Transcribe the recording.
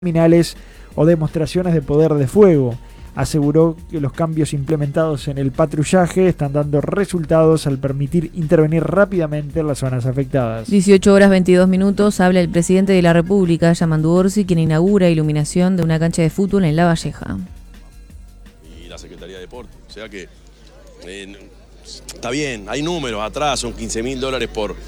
criminales o demostraciones de poder de fuego. Aseguró que los cambios implementados en el patrullaje están dando resultados al permitir intervenir rápidamente en las zonas afectadas. 18 horas 22 minutos, habla el presidente de la República, Yamandu Orsi, quien inaugura iluminación de una cancha de fútbol en La Valleja. Y la Secretaría de Deporte, o sea que está bien, hay números atrás, son $15.000 por